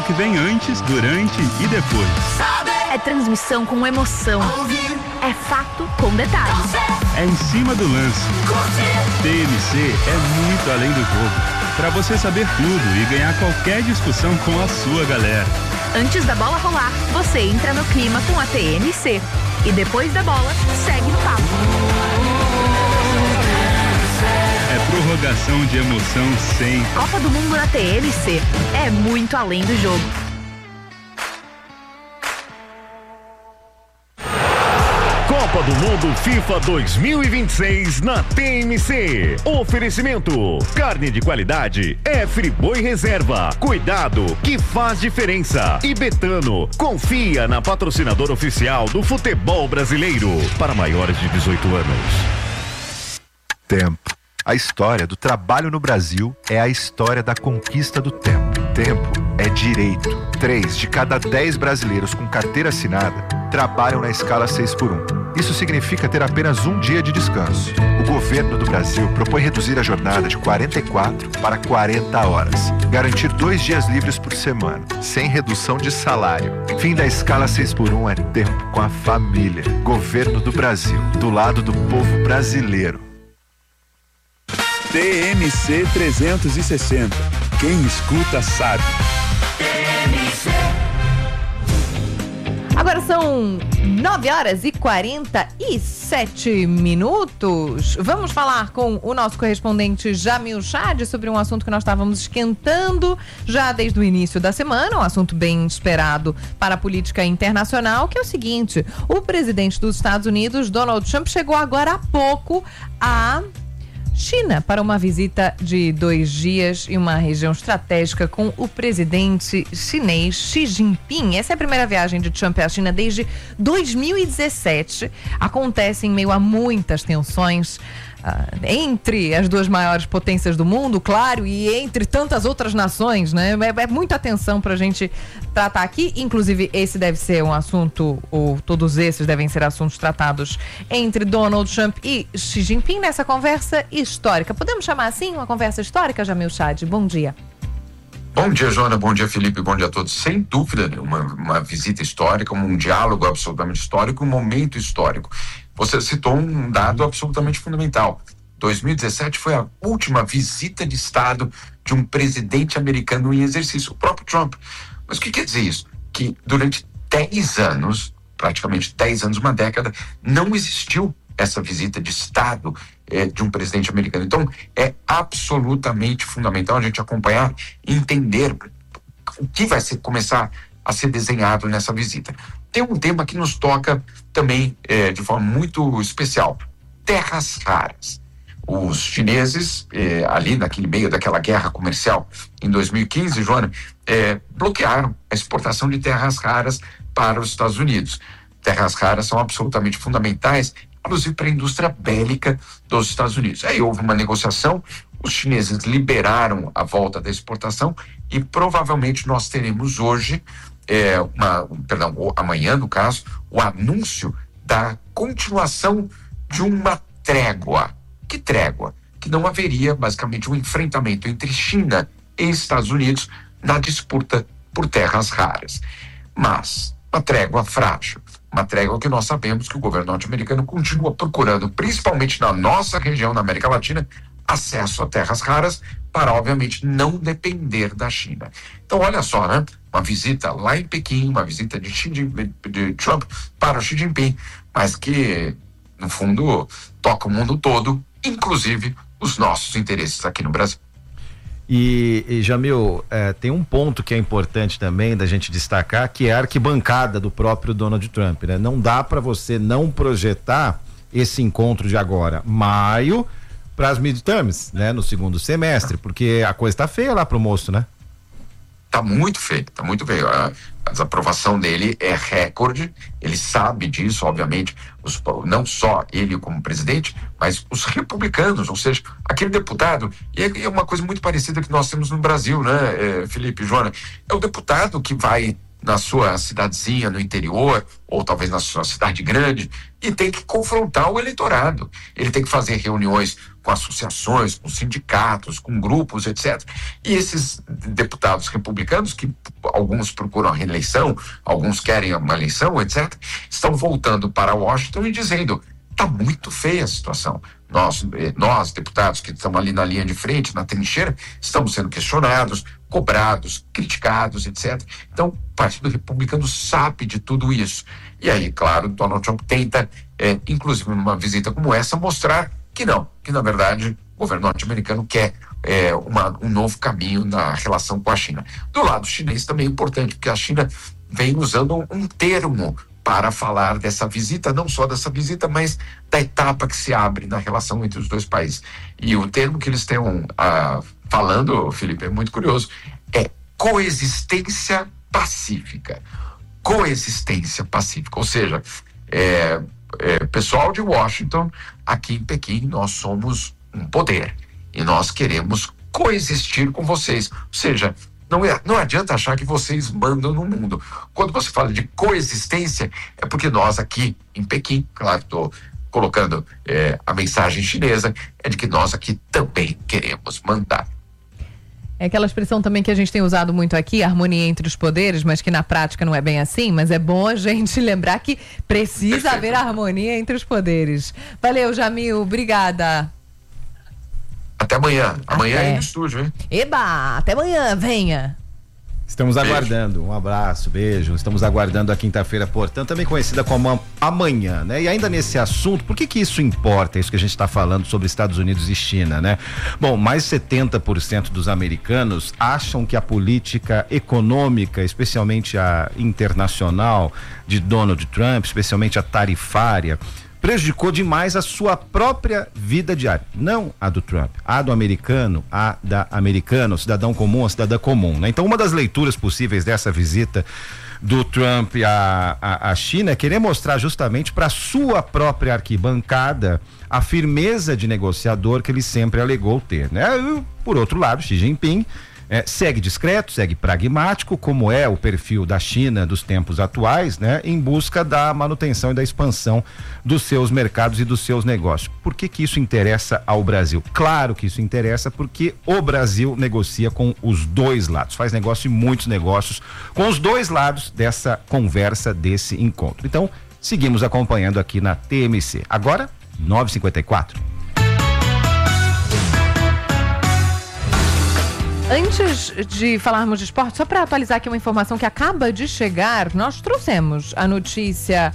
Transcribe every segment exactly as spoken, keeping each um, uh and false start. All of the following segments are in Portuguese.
que vem antes, durante e depois. É transmissão com emoção. É fato com detalhes. É em cima do lance. T M C é muito além do jogo. Para você saber tudo e ganhar qualquer discussão com a sua galera. Antes da bola rolar, você entra no clima com a T M C. E depois da bola, segue no papo. É prorrogação de emoção sem. Copa do Mundo na T M C. É muito além do jogo. Copa do Mundo FIFA dois mil e vinte e seis na T M C. Oferecimento: carne de qualidade é Friboi Reserva. Cuidado que faz diferença. E Betano, confia na patrocinadora oficial do futebol brasileiro para maiores de dezoito anos. Tempo. A história do trabalho no Brasil é a história da conquista do tempo. Tempo é direito. Três de cada dez brasileiros com carteira assinada trabalham na escala seis por um. Isso significa ter apenas um dia de descanso. O governo do Brasil propõe reduzir a jornada de quarenta e quatro para quarenta horas. Garantir dois dias livres por semana, sem redução de salário. Fim da escala seis por um é tempo com a família. Governo do Brasil, do lado do povo brasileiro. T M C trezentos e sessenta. Quem escuta sabe. Agora são nove horas e quarenta e sete minutos. Vamos falar com o nosso correspondente Jamil Chad sobre um assunto que nós estávamos esquentando já desde o início da semana, um assunto bem esperado para a política internacional, que é o seguinte: o presidente dos Estados Unidos, Donald Trump, chegou agora há pouco a China para uma visita de dois dias em uma região estratégica com o presidente chinês Xi Jinping. Essa é a primeira viagem de Trump à China desde dois mil e dezessete. Acontece em meio a muitas tensões Uh, entre as duas maiores potências do mundo, claro, e entre tantas outras nações, né? É, é muita atenção pra gente tratar aqui. Inclusive, esse deve ser um assunto, ou todos esses devem ser assuntos tratados entre Donald Trump e Xi Jinping nessa conversa histórica. Podemos chamar assim uma conversa histórica, Jamil Chad? Bom dia. Bom dia, Joana. Bom dia, Felipe. Bom dia a todos. Sem dúvida, uma, uma visita histórica, um diálogo absolutamente histórico, um momento histórico. Você citou um dado absolutamente fundamental. dois mil e dezessete foi a última visita de Estado de um presidente americano em exercício, o próprio Trump. Mas o que quer dizer isso? Que durante dez anos, praticamente dez anos, uma década, não existiu essa visita de Estado eh, de um presidente americano. Então, é absolutamente fundamental a gente acompanhar e entender o que vai ser, começar a ser desenhado nessa visita. Tem um tema que nos toca também eh, de forma muito especial: terras raras. Os chineses, eh, ali naquele meio daquela guerra comercial em dois mil e quinze, Joana, eh, bloquearam a exportação de terras raras para os Estados Unidos. Terras raras são absolutamente fundamentais, inclusive para a indústria bélica dos Estados Unidos. Aí houve uma negociação, os chineses liberaram a volta da exportação e provavelmente nós teremos hoje, é, uma, perdão, amanhã no caso, o anúncio da continuação de uma trégua. Que trégua? Que não haveria basicamente um enfrentamento entre China e Estados Unidos na disputa por terras raras. Mas uma trégua frágil, uma trégua que nós sabemos que o governo norte-americano continua procurando, principalmente na nossa região, na América Latina, acesso a terras raras para, obviamente, não depender da China. Então, olha só, né? Uma visita lá em Pequim, uma visita de, Xi Jinping, de Trump para o Xi Jinping, mas que, no fundo, toca o mundo todo, inclusive os nossos interesses aqui no Brasil. E, e Jamil, é, tem um ponto que é importante também da gente destacar, que é a arquibancada do próprio Donald Trump, né? Não dá para você não projetar esse encontro de agora, maio, para as midterms, né? No segundo semestre, porque a coisa tá feia lá pro moço, né? Tá muito feio, tá muito feio. A, a desaprovação dele é recorde, ele sabe disso, obviamente, os, não só ele como presidente, mas os republicanos, ou seja, aquele deputado, e é, é uma coisa muito parecida que nós temos no Brasil, né, é, Felipe e Joana, é o deputado que vai na sua cidadezinha no interior, ou talvez na sua cidade grande, e tem que confrontar o eleitorado. Ele tem que fazer reuniões com associações, com sindicatos, com grupos, etcétera. E esses deputados republicanos, que alguns procuram a reeleição, alguns querem uma eleição, etcétera, estão voltando para Washington e dizendo: está muito feia a situação. Nós, nós, deputados que estamos ali na linha de frente, na trincheira, estamos sendo questionados, cobrados, criticados, etcétera. Então, o Partido Republicano sabe de tudo isso. E aí, claro, Donald Trump tenta, é, inclusive numa visita como essa, mostrar que não, que na verdade o governo norte-americano quer é, uma, um novo caminho na relação com a China. Do lado chinês também é importante, porque a China vem usando um termo para falar dessa visita, não só dessa visita, mas da etapa que se abre na relação entre os dois países. E o termo que eles estão ah, falando, Felipe, é muito curioso, é coexistência pacífica. Coexistência pacífica, ou seja, é, é, pessoal de Washington, aqui em Pequim, nós somos um poder e nós queremos coexistir com vocês. Ou seja, Não, é, não adianta achar que vocês mandam no mundo. Quando você fala de coexistência, é porque nós aqui em Pequim, claro, estou colocando é, a mensagem chinesa, é de que nós aqui também queremos mandar. É aquela expressão também que a gente tem usado muito aqui, harmonia entre os poderes, mas que na prática não é bem assim, mas é bom a gente lembrar que precisa haver harmonia entre os poderes. Valeu, Jamil, obrigada. Até amanhã. Amanhã Até. aí no estúdio, hein? Eba, até amanhã, venha. Estamos Beijo. aguardando. Um abraço, beijo. Estamos aguardando a quinta-feira, portanto, também conhecida como amanhã, né? E ainda nesse assunto, por que que isso importa? Isso que a gente está falando sobre Estados Unidos e China, né? Bom, mais de setenta por cento dos americanos acham que a política econômica, especialmente a internacional de Donald Trump, especialmente a tarifária, prejudicou demais a sua própria vida diária, não a do Trump, a do americano, a da americana, o cidadão comum, a cidadã comum, né? Então, uma das leituras possíveis dessa visita do Trump à, à, à China é querer mostrar justamente para sua própria arquibancada a firmeza de negociador que ele sempre alegou ter, né? E, por outro lado, Xi Jinping É, segue discreto, segue pragmático, como é o perfil da China dos tempos atuais, né? Em busca da manutenção e da expansão dos seus mercados e dos seus negócios. Por que que isso interessa ao Brasil? Claro que isso interessa porque o Brasil negocia com os dois lados, faz negócio e muitos negócios com os dois lados dessa conversa, desse encontro. Então, seguimos acompanhando aqui na T M C. Agora, nove e cinquenta e quatro. Antes de falarmos de esporte, só para atualizar aqui uma informação que acaba de chegar, nós trouxemos a notícia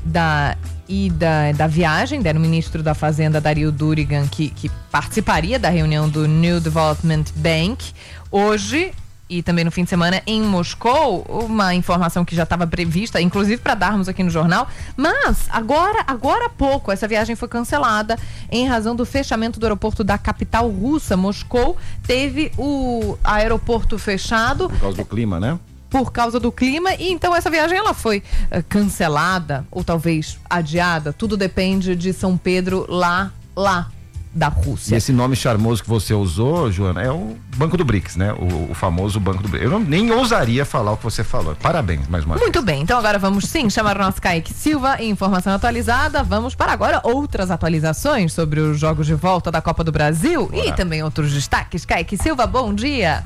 da ida da viagem, né, do ministro da Fazenda, Dario Durigan, que, que participaria da reunião do New Development Bank hoje e também no fim de semana em Moscou, uma informação que já estava prevista, inclusive para darmos aqui no jornal, mas agora, agora há pouco, essa viagem foi cancelada em razão do fechamento do aeroporto da capital russa. Moscou teve o aeroporto fechado Por causa do clima, né? por causa do clima, e então essa viagem ela foi uh, cancelada ou talvez adiada, tudo depende de São Pedro lá, lá da Rússia. E esse nome charmoso que você usou, Joana, é o Banco do BRICS, né? O, o famoso Banco do BRICS. Eu não, nem ousaria falar o que você falou. Parabéns, mais uma vez. Muito bem, então agora vamos sim chamar o nosso Kaique Silva, informação atualizada. Vamos para agora outras atualizações sobre os jogos de volta da Copa do Brasil. Bora. E também outros destaques. Kaique Silva, bom dia.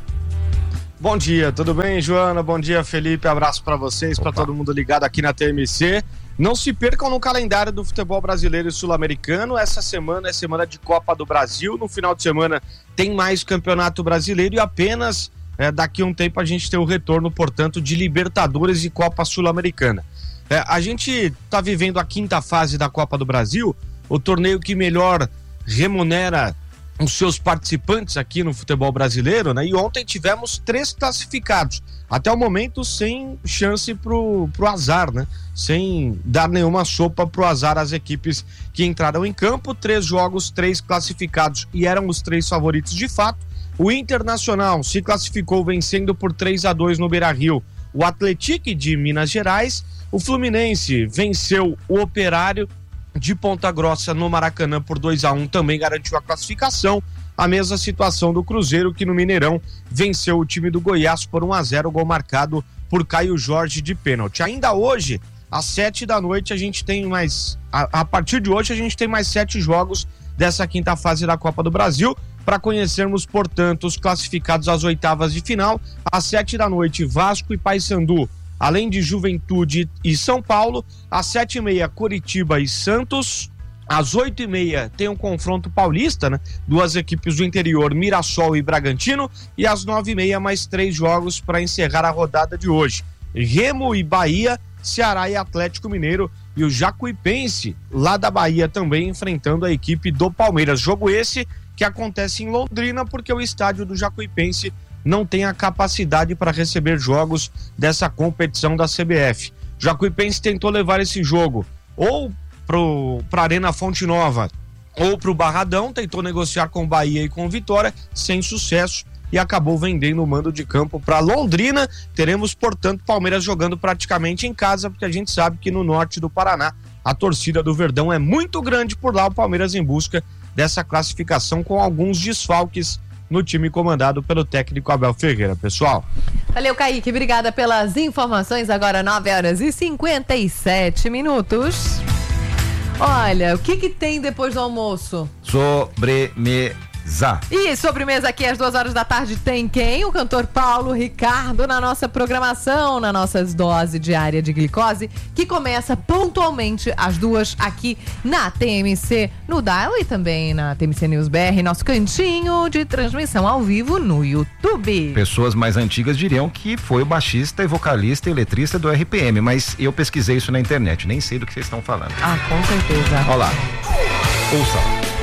Bom dia, tudo bem, Joana? Bom dia, Felipe. Abraço para vocês, para todo mundo ligado aqui na T M C. Não se percam no calendário do futebol brasileiro e sul-americano. Essa semana é semana de Copa do Brasil. No final de semana tem mais Campeonato Brasileiro e apenas é, daqui a um tempo a gente tem o retorno, portanto, de Libertadores e Copa Sul-Americana. É, a gente está vivendo a quinta fase da Copa do Brasil, o torneio que melhor remunera os seus participantes aqui no futebol brasileiro, né? E ontem tivemos três classificados, até o momento sem chance pro, pro azar, né? Sem dar nenhuma sopa pro azar às equipes que entraram em campo. Três jogos, três classificados, e eram os três favoritos de fato. O Internacional se classificou vencendo por três a dois no Beira-Rio o Atlético de Minas Gerais. O Fluminense venceu o Operário de Ponta Grossa no Maracanã por dois a um, também garantiu a classificação. A mesma situação do Cruzeiro, que no Mineirão venceu o time do Goiás por um a zero, gol marcado por Caio Jorge de pênalti. Ainda hoje, às sete da noite, a gente tem mais, a, a partir de hoje a gente tem mais sete jogos dessa quinta fase da Copa do Brasil, para conhecermos, portanto, os classificados às oitavas de final. Às sete da noite, Vasco e Paysandu, além de Juventude e São Paulo. Às sete e meia, Curitiba e Santos. Às oito e meia tem um confronto paulista, né? Duas equipes do interior, Mirassol e Bragantino. E às nove e meia, mais três jogos para encerrar a rodada de hoje. Remo e Bahia, Ceará e Atlético Mineiro. E o Jacuipense, lá da Bahia, também enfrentando a equipe do Palmeiras. Jogo esse que acontece em Londrina, porque o estádio do Jacuipense não tem a capacidade para receber jogos dessa competição da C B F. Jacuipense tentou levar esse jogo ou para a Arena Fonte Nova ou para o Barradão, tentou negociar com Bahia e com Vitória, sem sucesso, e acabou vendendo o mando de campo para Londrina. Teremos, portanto, Palmeiras jogando praticamente em casa, porque a gente sabe que no norte do Paraná a torcida do Verdão é muito grande por lá. O Palmeiras em busca dessa classificação, com alguns desfalques no time comandado pelo técnico Abel Ferreira, pessoal. Valeu, Kaique, obrigada pelas informações. Agora nove horas e cinquenta e sete minutos. Olha, o que que tem depois do almoço? Sobremesa. E sobremesa aqui às duas horas da tarde tem quem? O cantor Paulo Ricardo na nossa programação, na nossa dose diária de glicose, que começa pontualmente às duas aqui na T M C, no Dial e também na T M C News B R, nosso cantinho de transmissão ao vivo no YouTube. Pessoas mais antigas diriam que foi o baixista e vocalista e letrista do R P M, mas eu pesquisei isso na internet, nem sei do que vocês estão falando. Ah, com certeza. Olha lá. Ouça.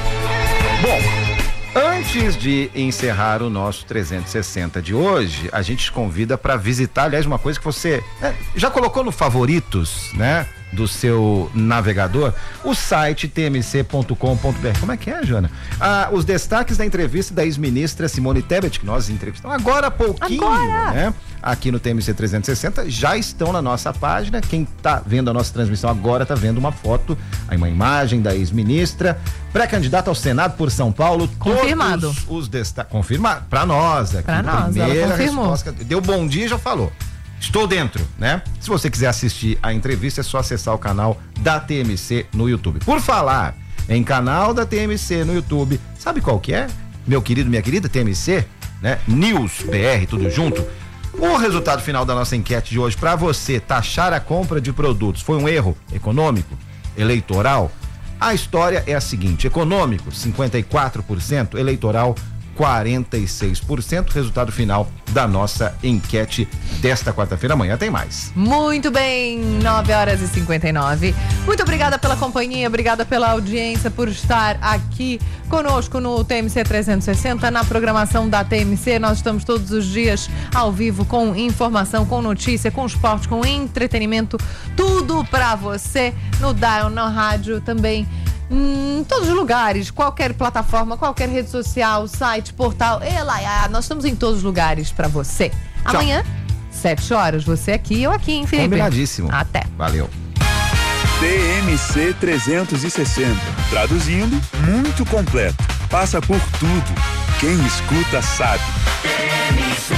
Bom, antes de encerrar o nosso trezentos e sessenta de hoje, a gente te convida para visitar, aliás, uma coisa que você né, já colocou no favoritos, né, do seu navegador, o site t m c ponto com ponto b r. Como é que é, Joana? Ah, os destaques da entrevista da ex-ministra Simone Tebet, que nós entrevistamos agora há pouquinho, agora. né? Aqui no T M C trezentos e sessenta, já estão na nossa página. Quem tá vendo a nossa transmissão agora tá vendo uma foto, aí uma imagem da ex-ministra, pré-candidata ao Senado por São Paulo. Confirmado. Todos os destaques. Confirmado. Pra nós, aqui. Pra nós, primeira ela confirmou. resposta. Deu bom dia e já falou. Estou dentro, né? Se você quiser assistir a entrevista, é só acessar o canal da T M C no YouTube. Por falar em canal da T M C no YouTube, sabe qual que é? Meu querido, minha querida T M C, né? News B R, tudo junto. O resultado final da nossa enquete de hoje, para você taxar a compra de produtos, foi um erro econômico, eleitoral? A história é a seguinte: econômico, cinquenta e quatro por cento, eleitoral, quarenta e seis por cento. Resultado final da nossa enquete desta quarta-feira. Amanhã tem mais. Muito bem, nove horas e cinquenta e nove. Muito obrigada pela companhia, obrigada pela audiência, por estar aqui conosco no T M C trezentos e sessenta, na programação da T M C. Nós estamos todos os dias ao vivo com informação, com notícia, com esporte, com entretenimento, tudo pra você no Dial, na rádio também. Em todos os lugares, qualquer plataforma, qualquer rede social, site, portal, ela, nós estamos em todos os lugares pra você. Tchau. Amanhã, sete horas, você aqui, eu aqui, hein, Felipe? Combinadíssimo. Até. Valeu. T M C trezentos e sessenta. Traduzindo, muito completo. Passa por tudo. Quem escuta sabe. T M C.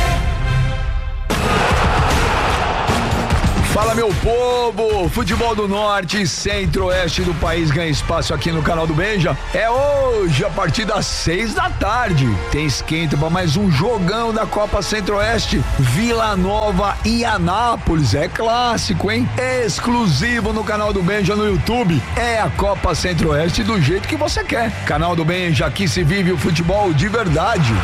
Fala, meu povo! Futebol do Norte e Centro-Oeste do país ganha espaço aqui no canal do Benja. É hoje, a partir das seis da tarde. Tem esquenta para mais um jogão da Copa Centro-Oeste. Vila Nova e Anápolis. É clássico, hein? Exclusivo no canal do Benja no YouTube. É a Copa Centro-Oeste do jeito que você quer. Canal do Benja, aqui se vive o futebol de verdade.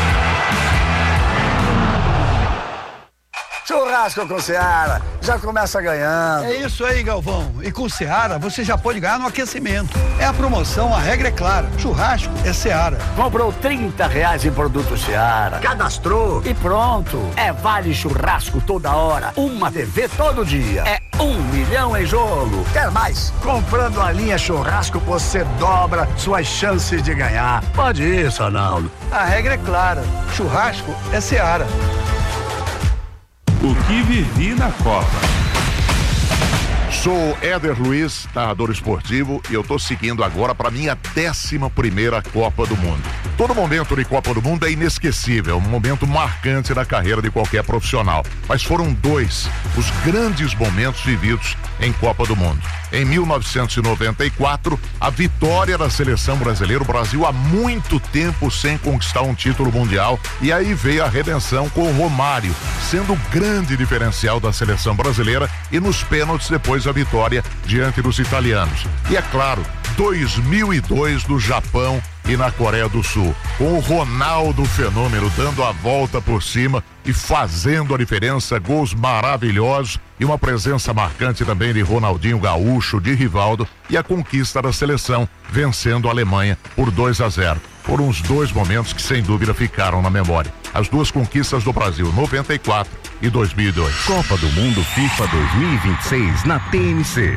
Churrasco com Seara, já começa ganhando. É isso aí, Galvão. E com Seara, você já pode ganhar no aquecimento. É a promoção, a regra é clara. Churrasco é Seara. Comprou trinta reais em produto Seara, cadastrou e pronto. É vale churrasco toda hora, uma T V todo dia. É um milhão em jogo. Quer mais? Comprando a linha churrasco, você dobra suas chances de ganhar. Pode ir, Sonaldo. A regra é clara. Churrasco é Seara. O que vivi na Copa. Sou Éder Luiz, narrador esportivo, e eu tô seguindo agora para minha décima primeira Copa do Mundo. Todo momento de Copa do Mundo é inesquecível, um momento marcante na carreira de qualquer profissional. Mas foram dois os grandes momentos vividos em Copa do Mundo. Em mil novecentos e noventa e quatro, a vitória da seleção brasileira, o Brasil há muito tempo sem conquistar um título mundial, e aí veio a redenção com o Romário, sendo o grande diferencial da seleção brasileira, e nos pênaltis depois a vitória diante dos italianos. E é claro, dois mil e dois do Japão e na Coreia do Sul, com o Ronaldo Fenômeno dando a volta por cima e fazendo a diferença, gols maravilhosos e uma presença marcante também de Ronaldinho Gaúcho, de Rivaldo, e a conquista da seleção, vencendo a Alemanha por dois a zero. Foram os dois momentos que sem dúvida ficaram na memória. As duas conquistas do Brasil, noventa e quatro e dois mil e dois. Copa do Mundo FIFA dois mil e vinte e seis na T M C.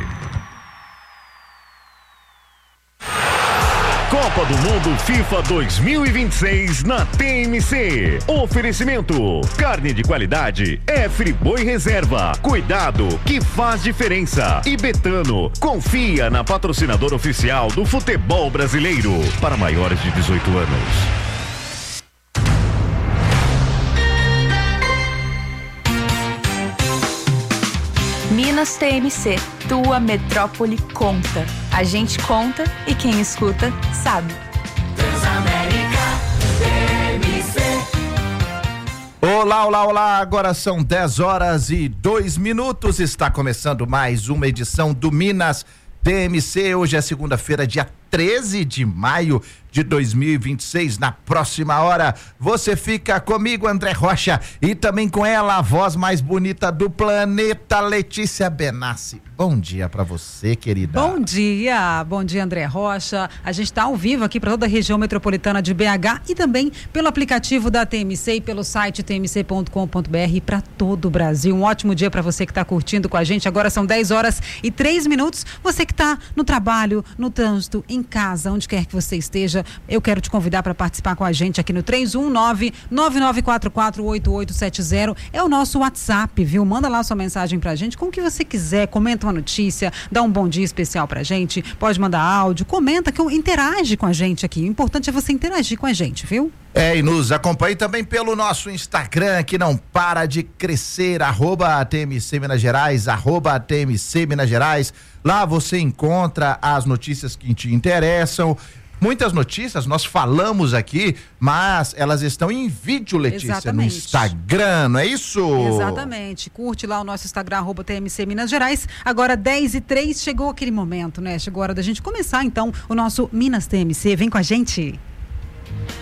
Copa do Mundo FIFA dois mil e vinte e seis na T M C. Oferecimento: carne de qualidade é Friboi Reserva. Cuidado que faz diferença. E Betano, confia na patrocinadora oficial do futebol brasileiro. Para maiores de dezoito anos. Minas T M C, tua metrópole conta. A gente conta e quem escuta sabe. Transamérica T M C. Olá, olá, olá, agora são dez horas e dois minutos, está começando mais uma edição do Minas T M C. Hoje é segunda-feira, dia treze de maio de dois mil e vinte e seis. Na próxima hora você fica comigo, André Rocha, e também com ela, a voz mais bonita do planeta, Letícia Benassi. Bom dia pra você, querida. Bom dia, bom dia, André Rocha. A gente está ao vivo aqui para toda a região metropolitana de B H e também pelo aplicativo da T M C e pelo site t m c ponto com ponto b r para todo o Brasil. Um ótimo dia para você que está curtindo com a gente. Agora são dez horas e três minutos. Você que está no trabalho, no trânsito, em casa, onde quer que você esteja, eu quero te convidar para participar com a gente aqui no três um nove, nove nove quatro quatro, oito oito sete zero. É o nosso WhatsApp, viu? Manda lá sua mensagem pra gente com o que você quiser, comenta uma notícia, dá um bom dia especial pra gente, pode mandar áudio, comenta, que interage com a gente aqui. O importante é você interagir com a gente, viu? É, e nos acompanhe também pelo nosso Instagram, que não para de crescer, arroba T M C Minas Gerais, arroba T M C Minas Gerais. Lá você encontra as notícias que te interessam. Muitas notícias nós falamos aqui, mas elas estão em vídeo, Letícia, Exatamente. No Instagram, não é isso? Exatamente. Curte lá o nosso Instagram, arroba T M C Minas Gerais. Agora dez e três, chegou aquele momento, né? Chegou a hora da gente começar, então, o nosso Minas T M C. Vem com a gente.